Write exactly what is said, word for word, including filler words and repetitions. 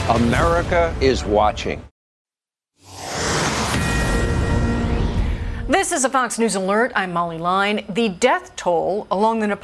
America is watching. This is a Fox News Alert. I'm Molly Line. The death toll along the Nepal